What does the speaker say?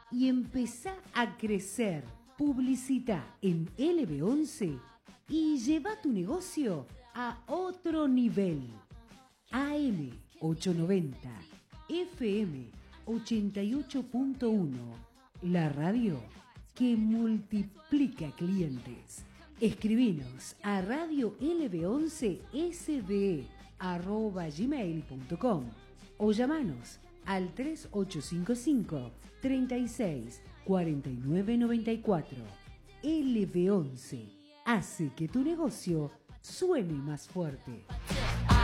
y empezá a crecer. Publicita en LB11 y lleva tu negocio a otro nivel. AM 890, FM 88.1, la radio que multiplica clientes. Escribinos a radiolb11sbe@gmail.com o llamanos al 3855 36 49 94. LB11 hace que tu negocio suene más fuerte.